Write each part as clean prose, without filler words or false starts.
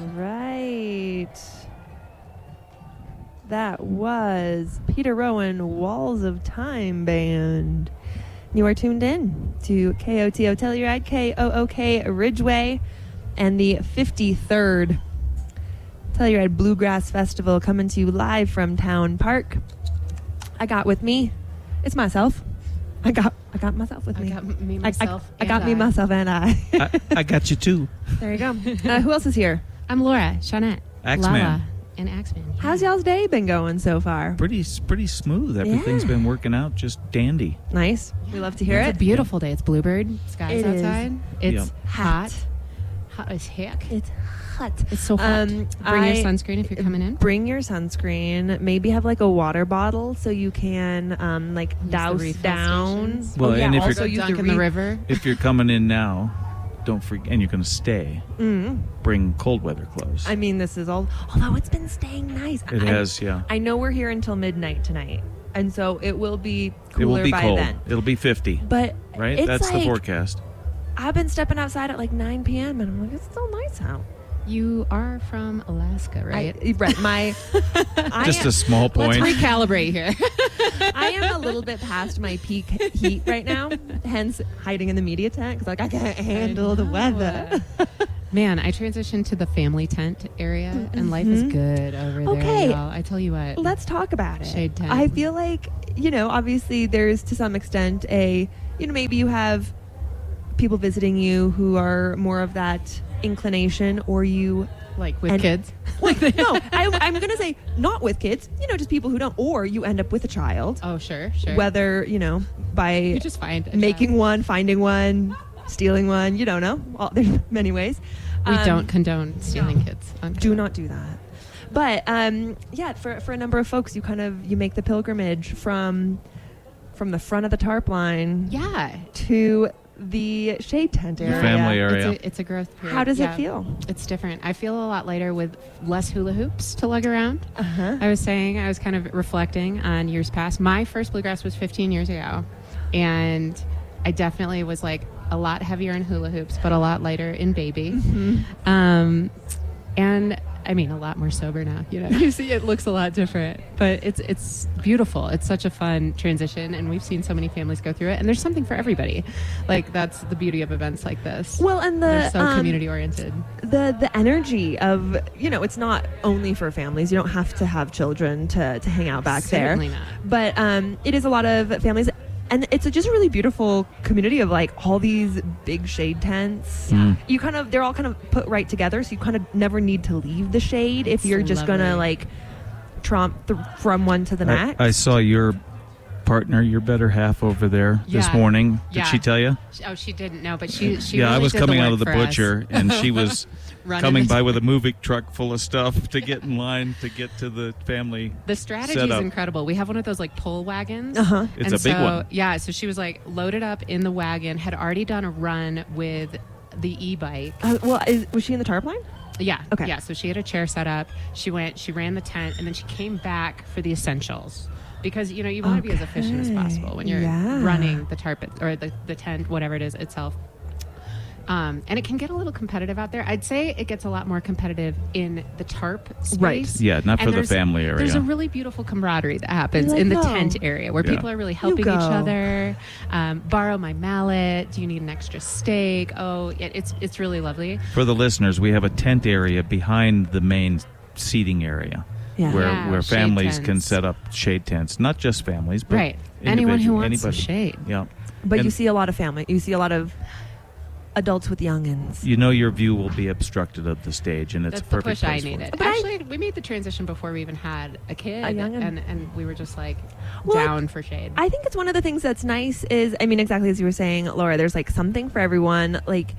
right. That was Peter Rowan, Walls of Time Band. You are tuned in to KOTO Telluride, KOOK Ridgeway, and the 53rd Telluride Bluegrass Festival coming to you live from Town Park. I got with me, it's myself. I got myself with me. I got me, myself, I got me, myself, and I. I got you too. There you go. Who else is here? I'm Laura, Shawnette, Axeman. Lala, and Axeman. Yeah. How's y'all's day been going so far? Pretty smooth. Everything's been working out just dandy. Nice. We love to hear It's it. a beautiful day. It's bluebird skies It is. outside. It's Yep. hot. Hot as heck. It's hot. It's so hot. Bring your sunscreen if you're coming in. Bring your sunscreen. Maybe have like a water bottle so you can Use the douse refill down. stations. Well, and if also you're use Dunk in the river. if you're coming in now, don't forget, and you're going to stay. Mm. Bring cold weather clothes. I mean, this is all. Although it's been staying nice. It has, yeah. I know we're here until midnight tonight, and so it will be cooler It will be by cold. then. It'll be 50. But Right? it's That's like, the forecast. I've been stepping outside at like 9 p.m. and I'm like, it's still nice out. You are from Alaska, right? Right. Just a small point. Let's recalibrate here. I am a little bit past my peak heat right now, hence hiding in the media tent because like I can't handle the weather. Man, I transitioned to the family tent area, and life is good over there. Okay. Y'all. I tell you what. Let's talk about it. Shade tent. I feel like, obviously there's to some extent maybe you have people visiting you who are more of that inclination, or you like with kids. no, I'm going to say not with kids, just people who don't, or you end up with a child. Oh, sure. Whether, by You just find a making child. one, finding one, stealing one, you don't know. There's many ways. We don't condone stealing kids. Do not do that. But for a number of folks, you make the pilgrimage from the front of the tarp line, to the shade tent area. The family area. It's a growth period. How does it feel? It's different. I feel a lot lighter with less hula hoops to lug around. Uh-huh. I was kind of reflecting on years past. My first bluegrass was 15 years ago, and I definitely was like a lot heavier in hula hoops, but a lot lighter in baby. Mm-hmm. And I mean, a lot more sober now. You see, it looks a lot different, but it's beautiful. It's such a fun transition, and we've seen so many families go through it. And there's something for everybody. Like that's the beauty of events like this. Well, and they're so community oriented. The energy of it's not only for families. You don't have to have children to hang out back Certainly there. not. But it is a lot of families. And it's just a really beautiful community of like all these big shade tents. They're all kind of put right together, so you kind of never need to leave the shade if you're just gonna like tromp from one to the next. I saw your partner, your better half over there this morning. Did she tell you? Oh, she didn't know, but she Yeah, really I was did coming the out work of the for butcher, us. and she was Running coming the- by with a moving truck full of stuff to get in line to get to the family. The strategy is setup. incredible. We have one of those like pull wagons. Uh-huh. It's And a big one. Yeah, so she was like loaded up in the wagon, had already done a run with the e-bike. Was she in the tarp line? Yeah. Okay. Yeah, so she had a chair set up. She ran the tent, and then she came back for the essentials. Because, you want to be as efficient as possible when you're running the tarp or the tent, whatever it is itself. And it can get a little competitive out there. I'd say it gets a lot more competitive in the tarp space. Right. Yeah, not for the family area. There's a really beautiful camaraderie that happens Like, in the go. tent area where Yeah. people are really helping each go. other. Borrow my mallet. Do you need an extra steak? Oh, it's really lovely. For the listeners, we have a tent area behind the main seating area. Yeah. Where shade families tents. can set up shade tents. Not just families, but Right. Anyone who individual- wants some anybody. shade. Yeah. But you And- see a lot of family. You see a lot of adults with youngins. Your view will be obstructed of the stage, and it's That's a the perfect push I place for it. needed. But Actually, we made the transition before we even had a kid, A young'un. and we were just like Well, down for shade. I think it's one of the things that's nice is, exactly as you were saying, Laura, there's like something for everyone. Like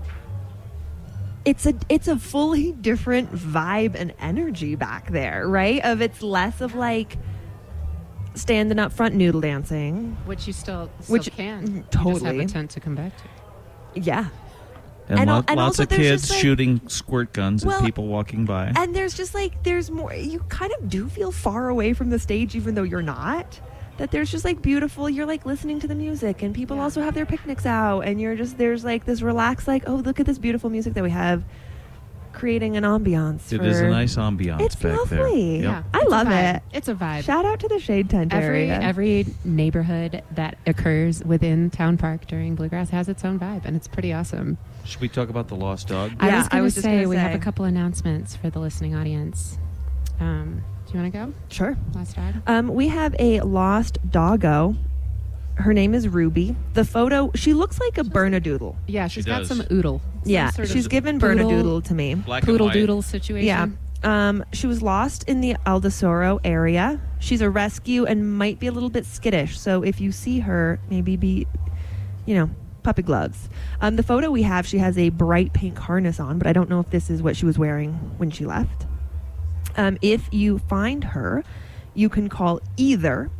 it's a fully different vibe and energy back there, right? It's less of like standing up front noodle dancing. Which you still Which- can. You just totally. have a tent to come back to. Yeah. And, And lots also of there's kids just, like- shooting squirt guns Well, at people walking by. And there's just like, there's more, you kind of do feel far away from the stage even though you're not. That there's just like beautiful, you're like listening to the music and people also have their picnics out and there's like this relaxed, like, oh, look at this beautiful music that we have creating an ambiance. It is a nice ambiance it's back lovely. there. Yep. Yeah, I love it. It's a vibe. Shout out to the Shade Tent area. Every neighborhood that occurs within Town Park during Bluegrass has its own vibe, and it's pretty awesome. Should we talk about the Lost Dog? Yeah, I was just going to say, gonna we have say. a couple announcements for the listening audience. Do you want to go? Sure. Lost dog? We have a lost doggo. Her name is Ruby. The photo, she looks like a Bernedoodle. Yeah, she's got does. some oodle. Yeah, Some sort she's of given poodle- Bernedoodle to me. Black and Poodle white. doodle situation. Yeah. She was lost in the Aldosoro area. She's a rescue and might be a little bit skittish. So if you see her, maybe be, puppy gloves. The photo we have, she has a bright pink harness on, but I don't know if this is what she was wearing when she left. If you find her, you can call either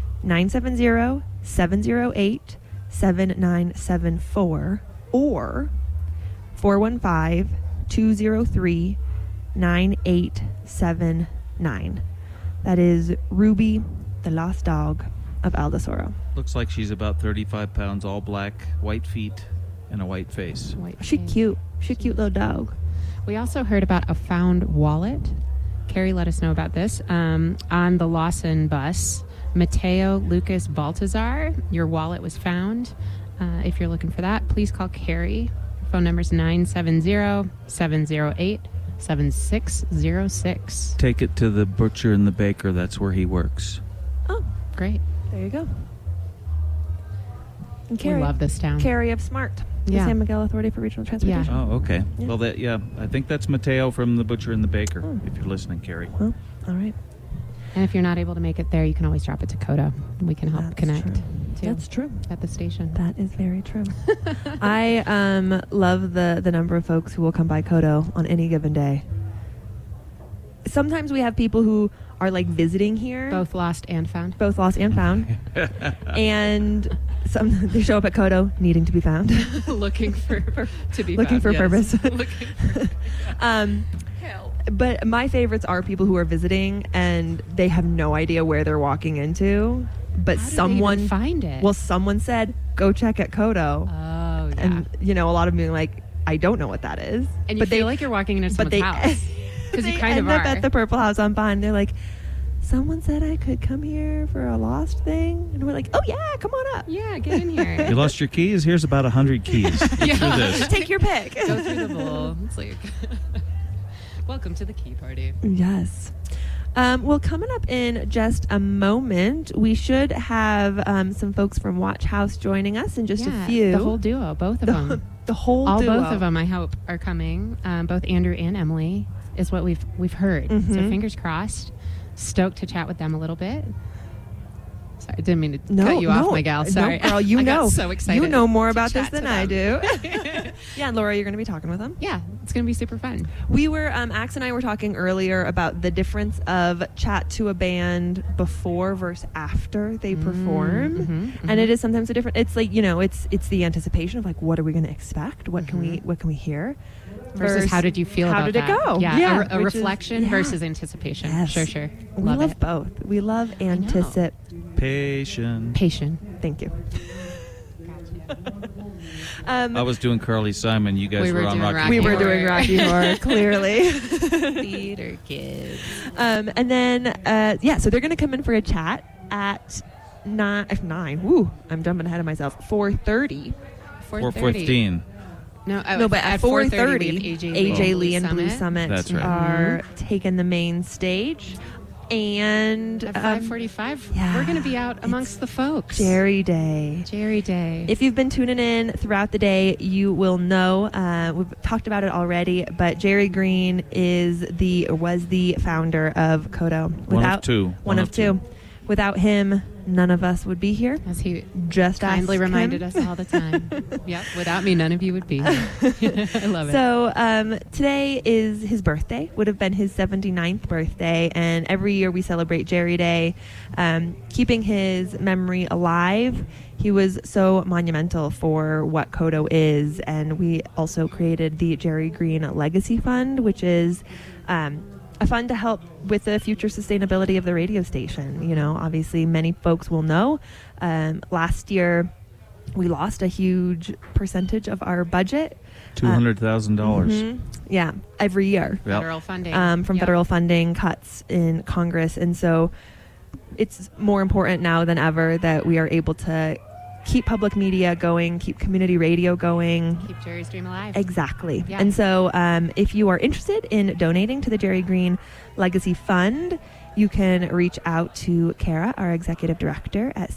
970-708-7974 or 415-203-9879. That is Ruby, the lost dog of Aldosoro. Looks like she's about 35 pounds, all black, white feet, and a white face. White She face. cute. She a cute little dog. We also heard about a found wallet. Carrie let us know about this. On the Lawson bus, Mateo Lucas Baltazar, your wallet was found. If you're looking for that, please call Carrie. Phone number is 970-708-7606. Take it to the butcher and the baker. That's where he works. Oh, Great. there you go. And We love this town. Carrie of SMART, the Yeah. San Miguel Authority for Regional Transportation. Oh, okay. Yeah. Well, I think that's Mateo from the butcher and the baker. Oh. If you're listening, Carrie. Well, all right. And if you're not able to make it there, you can always drop it to Coda. We can help That's connect true. too That's true. at the station. That is very true. I love the number of folks who will come by Kodo on any given day. Sometimes we have people who are like visiting here, Both lost and found. both lost and found, and they show up at Kodo needing to be found, Looking to be looking found, for yes. purpose. But my favorites are people who are visiting and they have no idea where they're walking into, but How did they someone even find it. well, someone said go check at Kodo. Oh, yeah. And a lot of them being like, I don't know what that is. And you feel like you're walking into someone's house. Because you kind of end up are. at the Purple House on Vine. They're like, someone said I could come here for a lost thing, and we're like, oh yeah, come on up. Yeah, get in here. You lost your keys? Here's about 100 keys. Look Yeah. through this. Take your pick. Go through the bowl. It's like, welcome to the key party. Yes. Well, coming up in just a moment, we should have some folks from Watch House joining us in just a few. The whole duo, both of them. The whole All duo. both of them, I hope, are coming. Both Andrew and Emily is what we've heard. Mhm. So fingers crossed. Stoked to chat with them a little bit. Sorry, I didn't mean to No, cut you off, no, my gal. no, Sorry, girl, you I know. got so excited. You know more to about this chat than to I do. them. Yeah, Laura, you're going to be talking with them. Yeah, it's gonna be super fun. We were, Axe and I were talking earlier about the difference of chat to a band before versus after they perform. mhm, And it is sometimes a different, it's like, it's the anticipation of like, what are we going to expect? What can we hear? Versus how did you feel how about did that? it go? Yeah, a which is- reflection yeah. versus anticipation. Yes. Sure. We Love love it. both. We love anticipation. Patient. Patient. Thank you. I was doing Carly Simon. You guys We were were on doing Rocky Rocky We were Horror. doing Rocky Horror, clearly. Theater kids. And then, so they're going to come in for a chat at 9. Woo, I'm jumping ahead of myself. 4:30. 4:15. No, But at 4:30, we have AJ Lee and Blue Summit That's right. are taking the main stage. And At 5:45, yeah, we're going to be out amongst the folks. Jerry Day. Jerry Day. If you've been tuning in throughout the day, you will know we've talked about it already. But Jerry Green was the founder of Kodo. One of two. Without him, none of us would be here. As he Just kindly ask reminded him. us all the time. Yep. Without me, none of you would be here. I love it. So today is his birthday, would have been his 79th birthday, and every year we celebrate Jerry Day, keeping his memory alive. He was so monumental for what Kodo is, and we also created the Jerry Green Legacy Fund, which is a fund to help with the future sustainability of the radio station. Obviously many folks will know last year we lost a huge percentage of our budget. $200,000. Yeah, every year. Federal funding. From federal funding cuts in Congress. And so it's more important now than ever that we are able to keep public media going, keep community radio going. Keep Jerry's dream alive. Exactly. Yeah. And so if you are interested in donating to the Jerry Green Legacy Fund, you can reach out to Kara, our executive director, at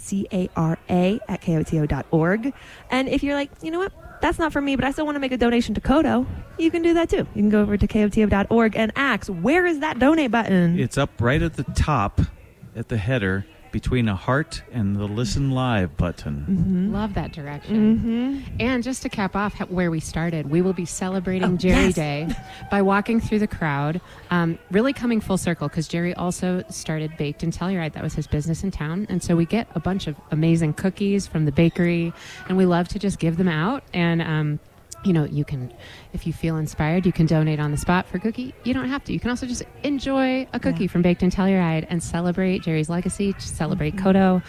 CARA@KOTO.org. And if you're like, you know what, that's not for me, but I still want to make a donation to KOTO, you can do that too. You can go over to KOTO.org and ask, where is that donate button? It's up right at the top, at the header, between a heart and the Listen Live button. Love that direction. And just to cap off where we started, we will be celebrating Jerry Day by walking through the crowd, really coming full circle, because Jerry also started Baked in Telluride. That was his business in town. And so we get a bunch of amazing cookies from the bakery, and we love to just give them out. And you know, you can, if you feel inspired, you can donate on the spot for a cookie. You don't have to. You can also just enjoy a cookie from Baked in Telluride and celebrate Jerry's legacy, celebrate KOTO.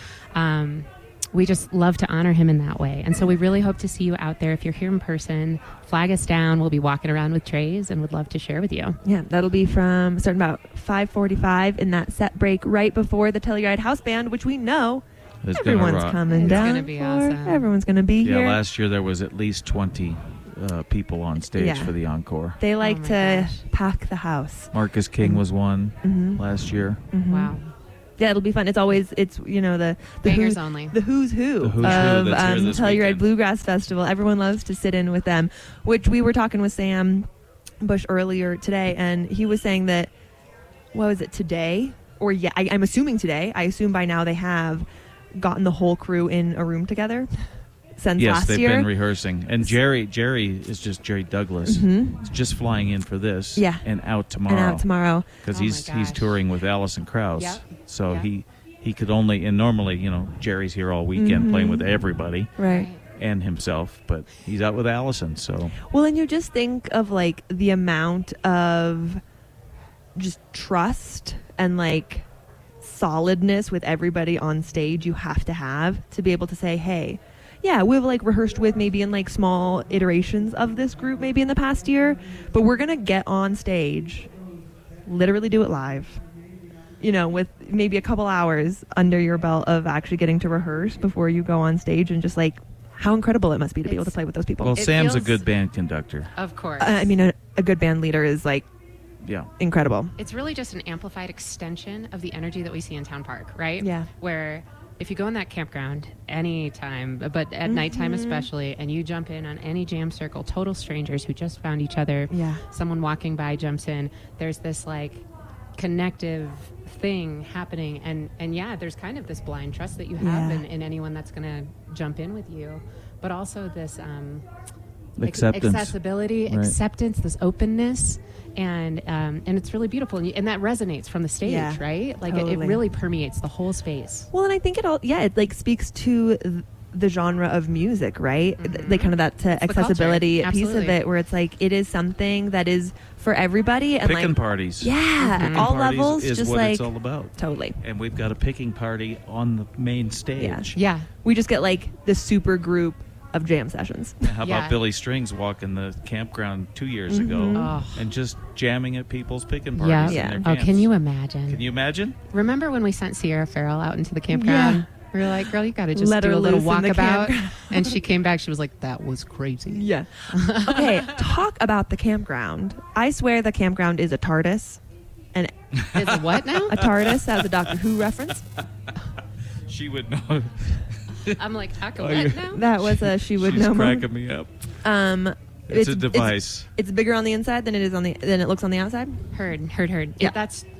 We just love to honor him in that way. And so we really hope to see you out there. If you're here in person, flag us down. We'll be walking around with trays and would love to share with you. Yeah, that'll be from starting about 5:45 in that set break right before the Telluride House Band, which we know everyone's coming down. It's going to be awesome. Everyone's going to be here. Yeah, last year there was at least 20 people on stage for the encore. They like to pack the house. Marcus King was one last year. Wow. Yeah, it'll be fun. It's always, you know, the bangers only. The who's who of Telluride Bluegrass Festival. Everyone loves to sit in with them, which we were talking with Sam Bush earlier today, and he was saying that, what was it, today? Or I'm assuming today. I assume by now they have gotten the whole crew in a room together. Since last year. Yes, they've been rehearsing. And Jerry is just Jerry Douglas. He's just flying in for this and out tomorrow. Because he's touring with Alison Krauss. Yep. So he could only, and normally, you know, Jerry's here all weekend playing with everybody. Right. And himself, but he's out with Allison, so. Well, and you just think of, like, the amount of just trust and, like, solidness with everybody on stage you have to be able to say, hey, yeah, we've like rehearsed with maybe in like small iterations of this group maybe in the past year, but we're going to get on stage, literally do it live, you know, with maybe a couple hours under your belt of actually getting to rehearse before you go on stage, and just like how incredible it must be to be able to play with those people. Well, Sam's a good band conductor. Of course. I mean, a good band leader is like incredible. It's really just an amplified extension of the energy that we see in Town Park, right? Yeah. Where if you go in that campground anytime, but at nighttime especially, and you jump in on any jam circle, total strangers who just found each other, someone walking by jumps in, there's this like connective thing happening, and there's kind of this blind trust that you have in anyone that's going to jump in with you, but also this acceptance, accessibility, acceptance, this openness, and it's really beautiful, and that resonates from the stage, right? Like it really permeates the whole space. Well, and I think it like speaks to the genre of music, right? Like kind of that accessibility piece of it, where it's like it is something that is for everybody, and picking like parties, at all levels, is just what like it's all about. Totally. And we've got a picking party on the main stage. Yeah, we just get like the super group of jam sessions. How about Billy Strings walking the campground 2 years ago and just jamming at people's picking parties in their camps? Oh, can you imagine? Can you imagine? Remember when we sent Sierra Farrell out into the campground? Yeah. We were like, girl, you got to just Let do her a little loose in the walkabout. And she came back. She was like, that was crazy. Yeah. Okay, talk about the campground. I swear the campground is a TARDIS. And is a what now? A TARDIS as a Doctor Who reference. She would know. I'm like, what now? That was a she would She's know. Cracking me up. It's a device. It's bigger on the inside than it looks on the outside. Heard. Yeah. That is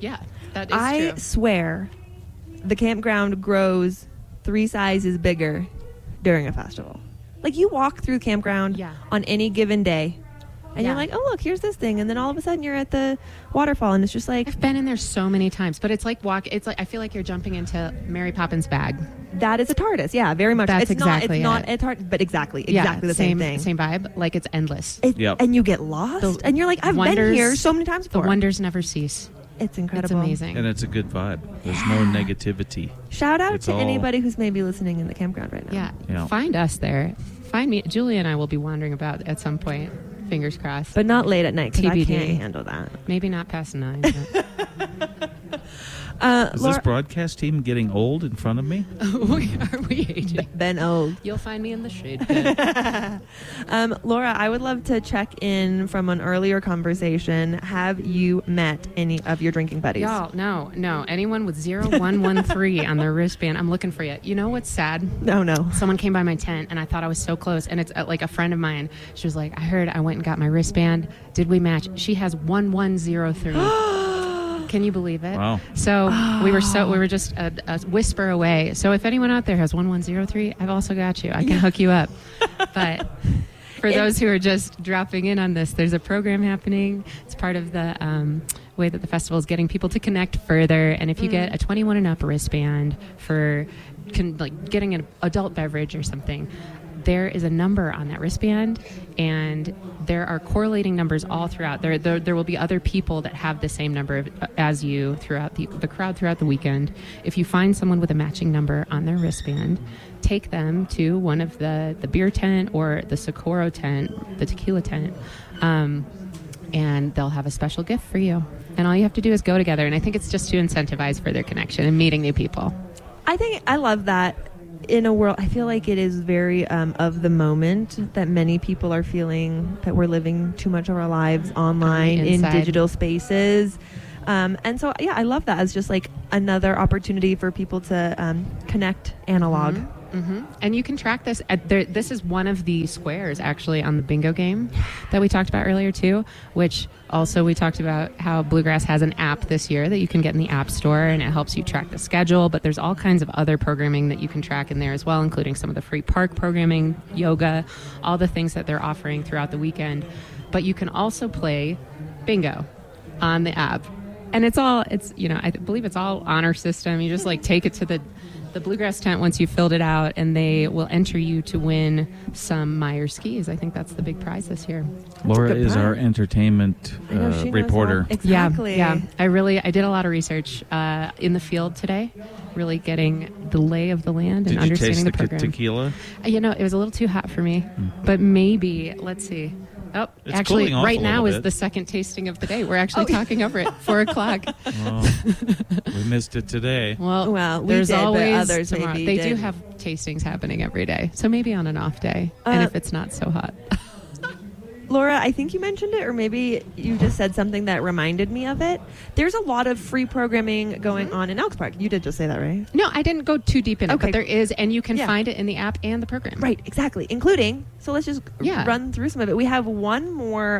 I true. swear the campground grows 3 sizes bigger during a festival. Like you walk through the campground on any given day, and you're like, oh, look, here's this thing. And then all of a sudden you're at the waterfall, and it's just like... I've been in there so many times, but it's like I feel like you're jumping into Mary Poppins' bag. That is a TARDIS, yeah, very much. That's exactly not a TARDIS, but exactly the same thing. Same vibe. Like it's endless. And you get lost, and you're like, I've been here so many times before. The wonders never cease. It's incredible. It's amazing. And it's a good vibe. There's no negativity. Shout out to anybody who's maybe listening in the campground right now. Yeah. Find us there. Find me. Julia and I will be wandering about at some point. Fingers crossed. But not late at night, because I TBD. can't handle that. Maybe not past 9. Is this broadcast team getting old in front of me? Are we aging? Ben old. You'll find me in the shade pit. Laura, I would love to check in from an earlier conversation. Have you met any of your drinking buddies? Y'all, no. Anyone with 0113 on their wristband, I'm looking for you. You know what's sad? No. Someone came by my tent, and I thought I was so close. And it's like a friend of mine. She was like, I heard I went and got my wristband. Did we match? She has 1103. Can you believe it? Wow. So we were just a whisper away. So if anyone out there has 1103, I've also got you. I can hook you up. But for those who are just dropping in on this, there's a program happening. It's part of the way that the festival is getting people to connect further. And if you get a 21 and up wristband for getting an adult beverage or something, there is a number on that wristband, and there are correlating numbers all throughout. There will be other people that have the same number as you throughout the crowd throughout the weekend. If you find someone with a matching number on their wristband, take them to one of the beer tent or the Socorro tent, the tequila tent, and they'll have a special gift for you. And all you have to do is go together, and I think it's just to incentivize further connection and meeting new people. I love that. In a world, I feel like it is very of the moment that many people are feeling that we're living too much of our lives online in digital spaces. And so, I love that as just like another opportunity for people to connect analog. Mm-hmm. And you can track this. This is one of the squares, actually, on the bingo game that we talked about earlier, too, which also we talked about how Bluegrass has an app this year that you can get in the App Store, and it helps you track the schedule. But there's all kinds of other programming that you can track in there as well, including some of the free park programming, yoga, all the things that they're offering throughout the weekend. But you can also play bingo on the app. And I believe it's all honor system. You just take it to the Bluegrass tent once you've filled it out, and they will enter you to win some Meyer skis. I think that's the big prize this year. Laura is our entertainment reporter. Exactly. Yeah. I did a lot of research in the field today, really getting the lay of the land and understanding the program. Did you taste the tequila? It was a little too hot for me, but maybe, let's see. Oh, it's actually, right now is the second tasting of the day. We're actually talking over it. 4:00. Well, we missed it today. Well, there's always but others tomorrow. maybe They did. do have tastings happening every day, so maybe on an off day, and if it's not so hot. Laura, I think you mentioned it, or maybe you just said something that reminded me of it. There's a lot of free programming going on in Elks Park. You did just say that, right? No, I didn't go too deep in it, Okay. but there is, and you can find it in the app and the program. Right, exactly. Including, so let's just run through some of it. We have one more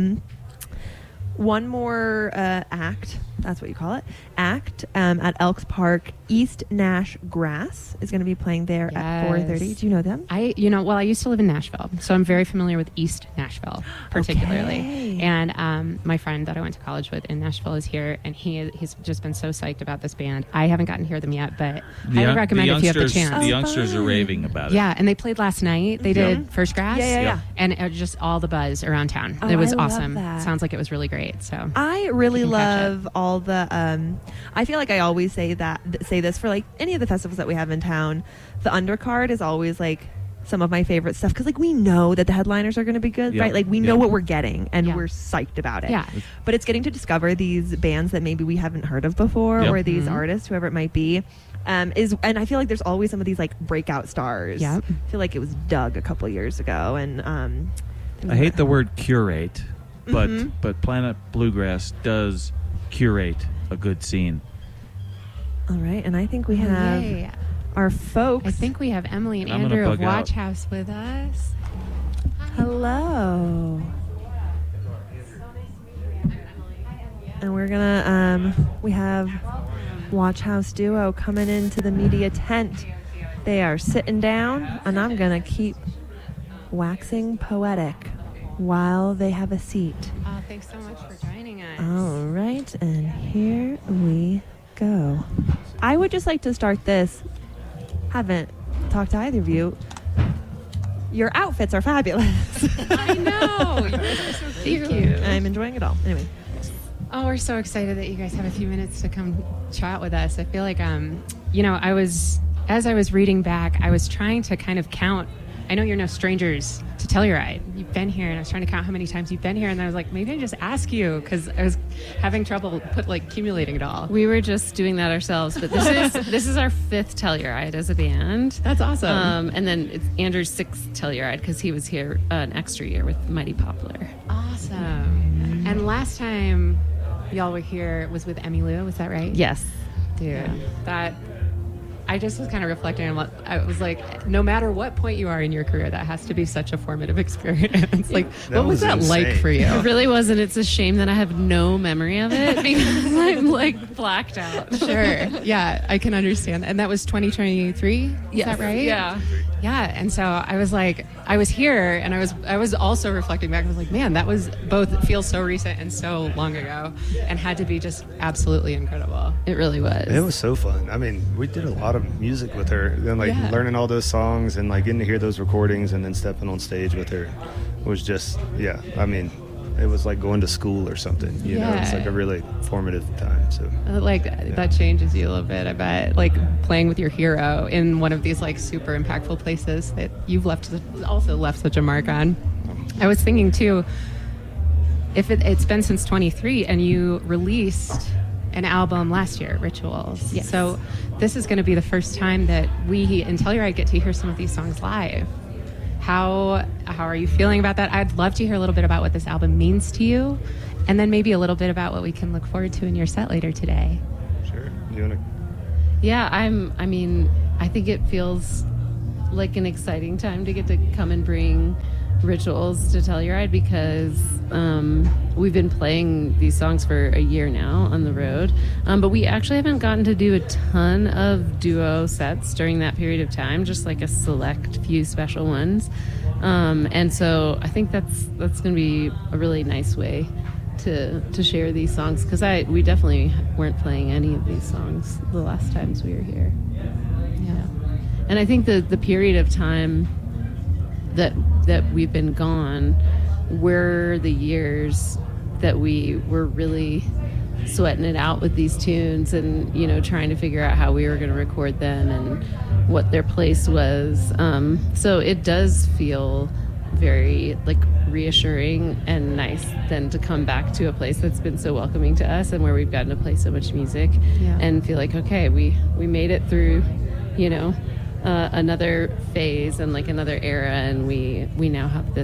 act, that's what you call it, at Elks Park. East Nash Grass is going to be playing there at 4:30. Do you know them? I used to live in Nashville, so I'm very familiar with East Nashville, particularly. Okay. And my friend that I went to college with in Nashville is here, and he's just been so psyched about this band. I haven't gotten to hear them yet, but I would recommend if you have the chance. The youngsters are raving about it. Yeah, and they played last night. They did First Grass. Yeah. And it was just all the buzz around town. Oh, it was I love awesome. that. Sounds like it was really great. So I really love all the I feel like I always say this for any of the festivals that we have in town. The undercard is always some of my favorite stuff, because we know that the headliners are going to be good, right? We know what we're getting, and we're psyched about it. Yeah. But it's getting to discover these bands that maybe we haven't heard of before, or these artists, whoever it might be. And I feel like there's always some of these breakout stars. Yeah. I feel like it was Doug a couple years ago, and I hate the word curate, but Planet Bluegrass does curate a good scene. All right, and I think we have our folks. I think we have Emily and Andrew of Watch House with us. Hello. And we're gonna we have Watch House Duo coming into the media tent. They are sitting down, and I'm gonna keep waxing poetic while they have a seat. Oh, thanks so much for joining us. All right, and here we go. I would just like to start this. Haven't talked to either of you. Your outfits are fabulous. I know. You guys are so cute. I'm enjoying it all. Anyway. Oh, we're so excited that you guys have a few minutes to come chat with us. I feel like, as I was reading back, I was trying to kind of count. I know you're no strangers to Telluride. You've been here, and I was trying to count how many times you've been here, and I was like, maybe I just ask you, because I was having trouble accumulating it all. We were just doing that ourselves, but this is our 5th Telluride as a band. That's awesome. And then it's Andrew's 6th Telluride, because he was here an extra year with Mighty Poplar. Awesome. And last time y'all were here was with Emmylou, was that right? Yes. Dude, that... I just was kind of reflecting on what I was like, no matter what point you are in your career, that has to be such a formative experience. Like, what was that insane. Like for you? It really was, and it's a shame that I have no memory of it because I'm like blacked out. Sure. Yeah, I can understand. And that was 2023? Is yes. that right? Yeah. Yeah. And so I was like, I was here and I was also reflecting back. I was like, man, that was both feels so recent and so long ago and had to be just absolutely incredible. It really was. It was so fun. I mean, we did a lot of music with her and learning all those songs and getting to hear those recordings and then stepping on stage with her was just, I mean, it was like going to school or something, you know, it's like a really formative time. So that changes you a little bit. I bet playing with your hero in one of these super impactful places that you've also left such a mark on. I was thinking too, if it's been since 23 and you released an album last year, Rituals. Yes. So this is going to be the first time that we in Telluride get to hear some of these songs live. How are you feeling about that? I'd love to hear a little bit about what this album means to you, and then maybe a little bit about what we can look forward to in your set later today. Sure. You want to? Yeah, I think it feels like an exciting time to get to come and bring Rituals to Telluride because we've been playing these songs for a year now on the road, but we actually haven't gotten to do a ton of duo sets during that period of time, just like a select few special ones, and so I think that's going to be a really nice way to share these songs because we definitely weren't playing any of these songs the last times we were here. Yeah, and I think the period of time that we've been gone were the years that we were really sweating it out with these tunes and, trying to figure out how we were going to record them and what their place was. So it does feel very reassuring and nice then to come back to a place that's been so welcoming to us and where we've gotten to play so much music and feel like, okay, we made it through, another phase and another era, and we now have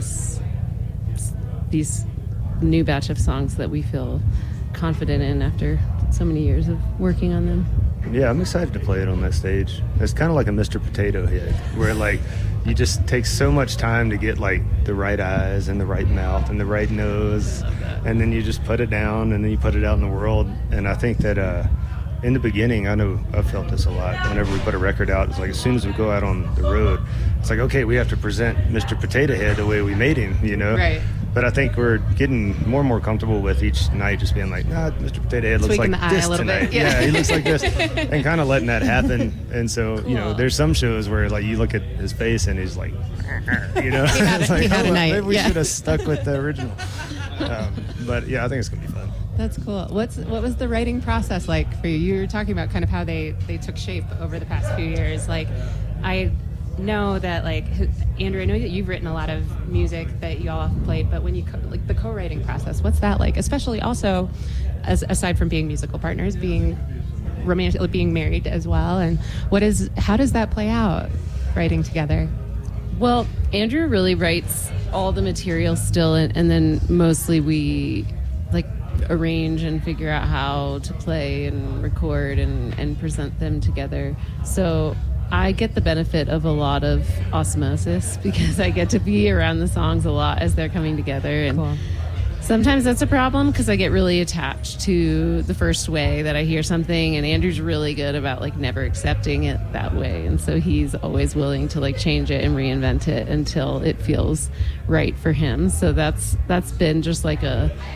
these new batch of songs that we feel confident in after so many years of working on them. Yeah, I'm excited to play it on that stage. It's kind of like a Mr. Potato Head, where you just take so much time to get the right eyes and the right mouth and the right nose, and then you just put it down and then you put it out in the world. And I think that in the beginning, I know I've felt this a lot. Whenever we put a record out, it's as soon as we go out on the road, it's okay, we have to present Mr. Potato Head the way we made him, Right. But I think we're getting more and more comfortable with each night just being Mr. Potato Head looks like this tonight. Yeah, he looks like this. And kind of letting that happen. And so, cool. There's some shows where you look at his face and he's like, he had a night. Maybe we should have stuck with the original. But yeah, I think it's going to be fun. That's cool. What was the writing process like for you? You were talking about kind of how they took shape over the past few years. I know that Andrew, I know that you've written a lot of music that you all have played, but when you the co-writing process, what's that like? Especially also, aside from being musical partners, being romantic, being married as well, and how does that play out, writing together? Well, Andrew really writes all the material still, and then mostly we arrange and figure out how to play and record and present them together. So I get the benefit of a lot of osmosis because I get to be around the songs a lot as they're coming together. And cool. Sometimes that's a problem because I get really attached to the first way that I hear something, and Andrew's really good about never accepting it that way, and so he's always willing to change it and reinvent it until it feels right for him. So that's been just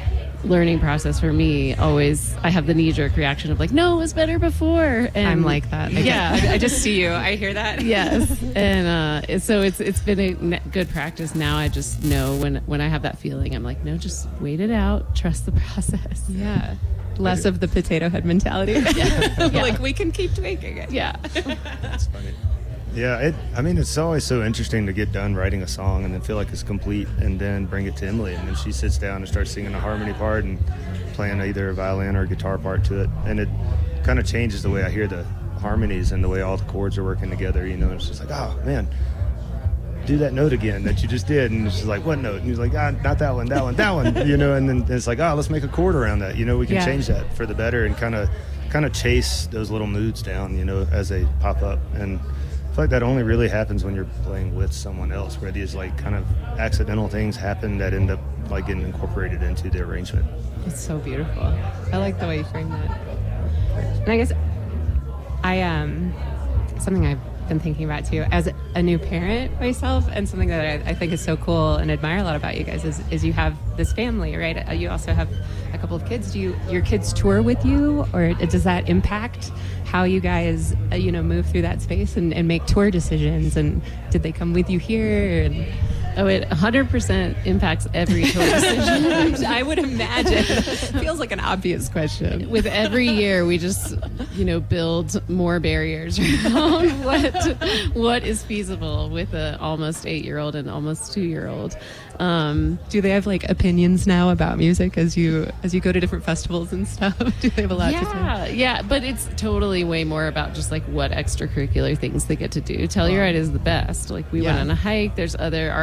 learning process for me. Always, I have the knee-jerk reaction of like, no, it was better before. And I'm like that. I just see you. I hear that. Yes, and so it's been a good practice. Now I just know when I have that feeling, I'm like, no, just wait it out, trust the process. Yeah. Less of the potato head mentality. Yeah. Like, we can keep tweaking it. Yeah. That's funny. Yeah, it's always so interesting to get done writing a song and then feel like it's complete and then bring it to Emily. And then she sits down and starts singing a harmony part and playing either a violin or a guitar part to it. And it kind of changes the way I hear the harmonies and the way all the chords are working together. You know, it's just like, oh, man, do that note again that you just did. And it's just like, what note? And he's like, not that one, that one, you know. And then it's like, let's make a chord around that. You know, we can change that for the better and kind of chase those little moods down, you know, as they pop up. And I feel like that only really happens when you're playing with someone else, where these like kind of accidental things happen that end up like getting incorporated into the arrangement. It's so beautiful. I like the way you frame that. And I guess something I've been thinking about too as a new parent myself, and something that I think is so cool and admire a lot about you guys is you have this family, right? You also have a couple of kids. Do your kids tour with you, or does that impact how you guys move through that space and make tour decisions? And did they come with you here? And it 100% impacts every tour decision. I would imagine. Feels like an obvious question. With every year, we just, build more barriers around what is feasible with an almost 8-year-old and almost 2-year-old. Do they have like opinions now about music as you go to different festivals and stuff? Do they have a lot to say? Yeah, but it's totally way more about just like what extracurricular things they get to do. Telluride is the best. Like we went on a hike. There's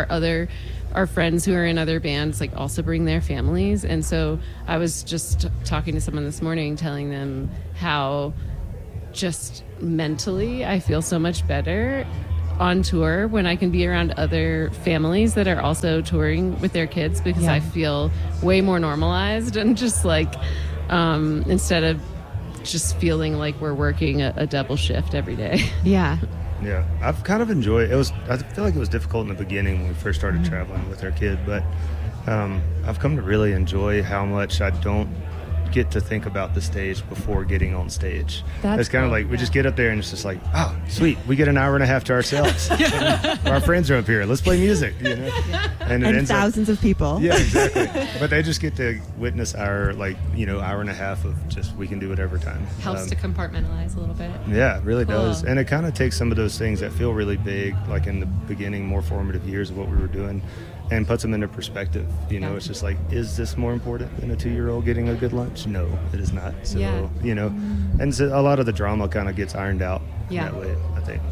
our friends who are in other bands like also bring their families. And so I was just talking to someone this morning telling them how just mentally I feel so much better on tour when I can be around other families that are also touring with their kids, because I feel way more normalized and just like instead of just feeling like we're working a double shift every day. Yeah. Yeah, I've kind of enjoyed it. I feel like it was difficult in the beginning when we first started traveling with our kid, but I've come to really enjoy how much I don't get to think about the stage before getting on stage. It's kind of like we just get up there and it's just like, oh, sweet, we get an hour and a half to ourselves. Our friends are up here, let's play music, and thousands of people. Yeah, exactly. But they just get to witness our hour and a half of just we can do whatever time. Helps to compartmentalize a little bit. Yeah, it really does. And it kind of takes some of those things that feel really big, like in the beginning, more formative years of what we were doing, and puts them into perspective. It's just like, is this more important than a 2-year-old getting a good lunch? No, it is not. So, and so a lot of the drama kind of gets ironed out that way, I think.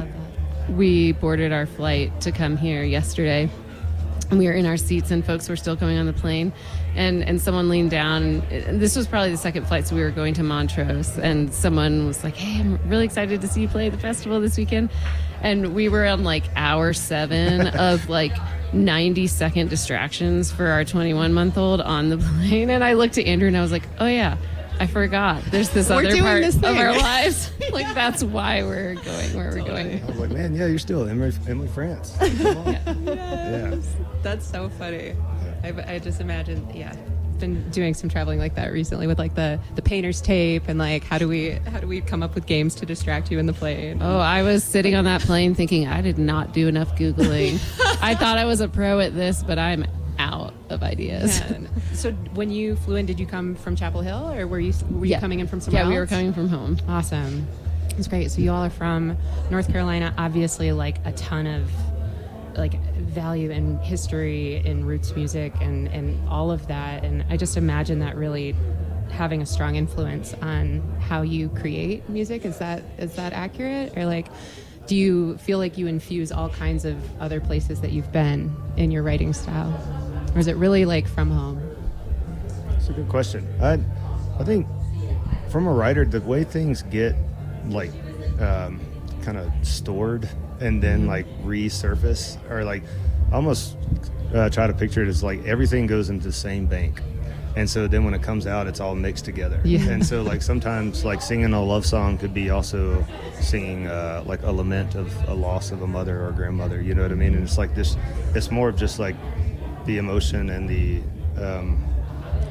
We boarded our flight to come here yesterday, and we were in our seats and folks were still coming on the plane, and someone leaned down, and this was probably the second flight, so we were going to Montrose, and someone was like, hey, I'm really excited to see you play at the festival this weekend. And we were on like hour 7 of like 90-second distractions for our 21-month-old on the plane. And I looked at Andrew and I was like, oh yeah, I forgot there's this other part of our lives. Like that's why we're going where we're going. I was like, man, you're still Emily France. Yeah. That's so funny. I just imagine, been doing some traveling like that recently with like the painter's tape and like how do we come up with games to distract you in the plane. I was sitting on that plane thinking I did not do enough Googling. I thought I was a pro at this, but I'm out of ideas. So when you flew in, did you come from Chapel Hill, or were you coming in from somewhere else? We were coming from home. Awesome. That's great. So you all are from North Carolina, obviously like a ton of like value and history in roots music and all of that, and I just imagine that really having a strong influence on how you create music. Is that accurate, or like do you feel like you infuse all kinds of other places that you've been in your writing style, or is it really like from home? That's a good question. I think from a writer, the way things get like kind of stored and then like resurface, or like almost try to picture it as like everything goes into the same bank, and so then when it comes out it's all mixed together. And so like sometimes like singing a love song could be also singing like a lament of a loss of a mother or grandmother, you know what I mean? And it's like this, it's more of just like the emotion and the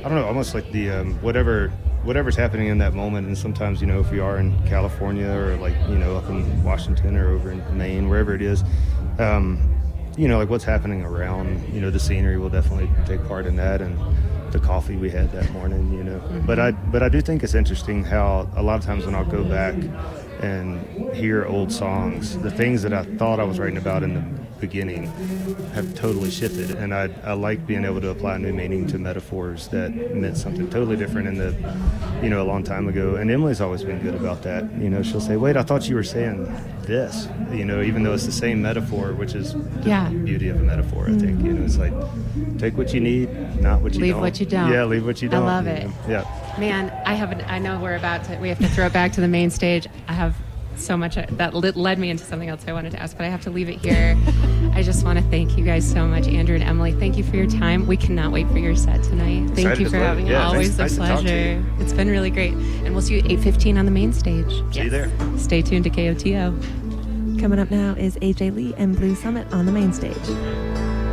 I don't know, almost like the whatever's happening in that moment. And sometimes, you know, if you are in California or like, you know, up in Washington or over in Maine, wherever it is, you know, like what's happening around, you know, the scenery will definitely take part in that, and the coffee we had that morning, you know. Mm-hmm. But I do think it's interesting how a lot of times when I'll go back and hear old songs, the things that I thought I was writing about in the beginning have totally shifted, and I like being able to apply new meaning to metaphors that meant something totally different in the, you know, a long time ago. And Emily's always been good about that. You know, she'll say, wait, I thought you were saying this, you know, even though it's the same metaphor, which is the beauty of a metaphor, I think. You know, it's like, take what you need, not what you leave don't. Leave what you don't. Yeah, leave what you don't. I love it. Know? Yeah. Man, I know we have to throw it back to the main stage. I have so much that led me into something else I wanted to ask, but I have to leave it here. I just want to thank you guys so much, Andrew and Emily. Thank you for your time. We cannot wait for your set tonight. Thank you for having me. Always a pleasure. It's been really great. And we'll see you at 8:15 on the main stage. See you there. Stay tuned to KOTO. Coming up now is AJ Lee and Blue Summit on the main stage.